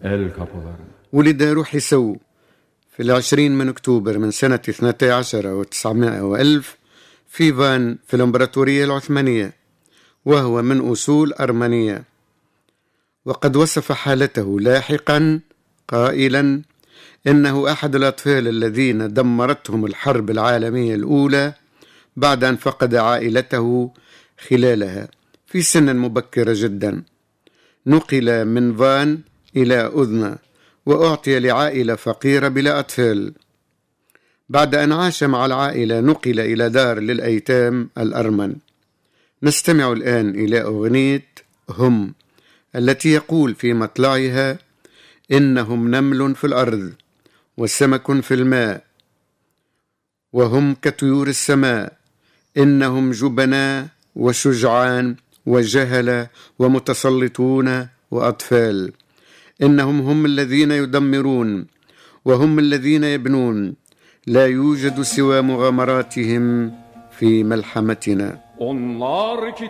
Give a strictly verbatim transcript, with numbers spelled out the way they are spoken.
El kapılarını. ولد روحي سو في العشرين من أكتوبر من سنة اثنتي عشر وتسعمائة وألف في فان في الإمبراطورية العثمانية، وهو من أصول أرمنية. وقد وصف حالته لاحقا قائلا إنه أحد الأطفال الذين دمرتهم الحرب العالمية الأولى بعد أن فقد عائلته خلالها في سن مبكرة جدا. نقل من فان إلى أذنة وأعطي لعائلة فقيرة بلا أطفال. بعد أن عاش مع العائلة نقل إلى دار للأيتام الأرمن. نستمع الآن إلى أغنية هم التي يقول في مطلعها: إنهم نمل في الأرض وسمك في الماء وهم كطيور السماء، إنهم جبناء وشجعان وجهلة ومتسلطون وأطفال، إنهم هم الذين يدمرون وهم الذين يبنون، لا يوجد سوى مغامراتهم في ملحمتنا. Onlar ki